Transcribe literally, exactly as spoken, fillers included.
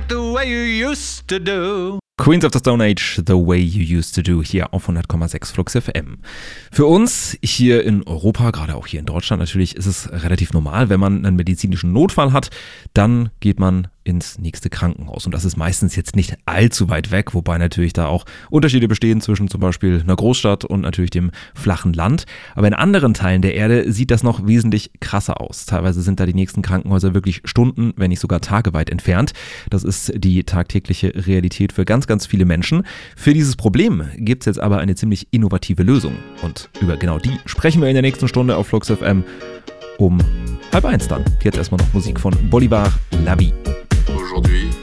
the way you used to do. Queens of the Stone Age, The Way You Used to Do, hier auf hundert Komma sechs Flux F M. Für uns hier in Europa, gerade auch hier in Deutschland natürlich, ist es relativ normal, wenn man einen medizinischen Notfall hat, dann geht man ins nächste Krankenhaus. Und das ist meistens jetzt nicht allzu weit weg, wobei natürlich da auch Unterschiede bestehen zwischen zum Beispiel einer Großstadt und natürlich dem flachen Land. Aber in anderen Teilen der Erde sieht das noch wesentlich krasser aus. Teilweise sind da die nächsten Krankenhäuser wirklich Stunden, wenn nicht sogar Tage weit entfernt. Das ist die tagtägliche Realität für ganz, ganz viele Menschen. Für dieses Problem gibt es jetzt aber eine ziemlich innovative Lösung. Und über genau die sprechen wir in der nächsten Stunde auf Flux F M um halb eins dann. Jetzt erstmal noch Musik von Bolivar, La Vie. Aujourd'hui,